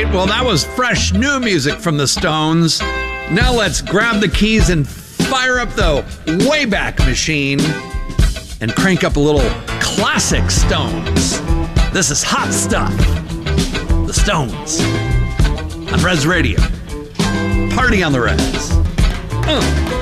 right, well, that was fresh new music from the Stones. Now let's grab the keys and fire up the Wayback Machine and crank up a little classic Stones. This is Hot Stuff. The Stones. On Res Radio. Party on the Res.